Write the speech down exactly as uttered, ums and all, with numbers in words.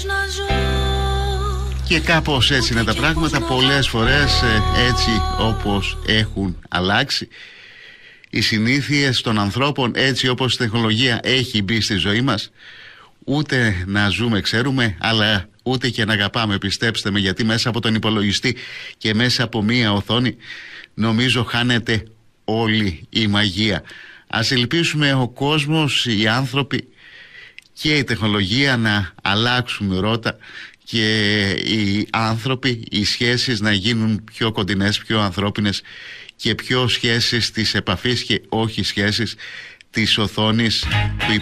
Και κάπως έτσι είναι τα πράγματα. Πολλές φορές έτσι όπως έχουν αλλάξει οι συνήθειες των ανθρώπων, έτσι όπως η τεχνολογία έχει μπει στη ζωή μας, ούτε να ζούμε ξέρουμε, αλλά ούτε και να αγαπάμε, πιστέψτε με, γιατί μέσα από τον υπολογιστή και μέσα από μία οθόνη νομίζω χάνεται όλη η μαγεία. Ας ελπίσουμε ο κόσμος, οι άνθρωποι και η τεχνολογία να αλλάξουν ρότα και οι άνθρωποι, οι σχέσεις να γίνουν πιο κοντινές, πιο ανθρώπινες και πιο σχέσεις της επαφής και όχι σχέσεις της οθόνης, του